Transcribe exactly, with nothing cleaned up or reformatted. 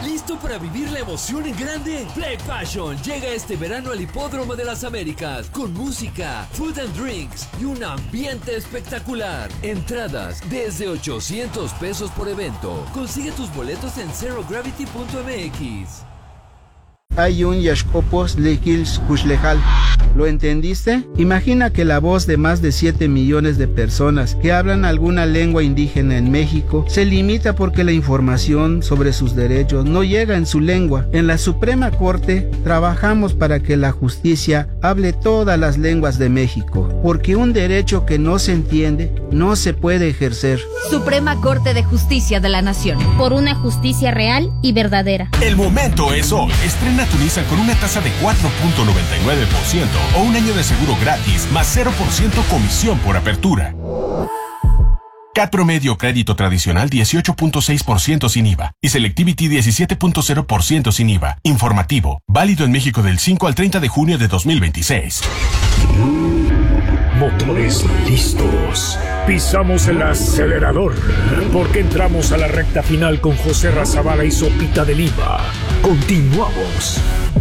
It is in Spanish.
¿Listo para vivir la emoción en grande? Play Passion llega este verano al Hipódromo de las Américas con música, food and drinks y un ambiente espectacular. Entradas desde ochocientos pesos por evento. Consigue tus boletos en zero gravity punto m x. Hay un Yashkopos Lekils Kushlejal. ¿Lo entendiste? Imagina que la voz de más de siete millones de personas que hablan alguna lengua indígena en México se limita porque la información sobre sus derechos no llega en su lengua. En la Suprema Corte trabajamos para que la justicia hable todas las lenguas de México, porque un derecho que no se entiende no se puede ejercer. Suprema Corte de Justicia de la Nación. Por una justicia real y verdadera. El momento es hoy. Estrena tu Nissan con una tasa de cuatro punto noventa y nueve por ciento o un año de seguro gratis más cero por ciento comisión por apertura. C A T promedio crédito tradicional dieciocho punto seis por ciento sin I V A y Selectivity diecisiete punto cero por ciento sin I V A. Informativo. Válido en México del cinco al treinta de junio de dos mil veintiséis. Motores listos. Pisamos el acelerador porque entramos a la recta final con José Razabala y Sopita de Lima. Continuamos.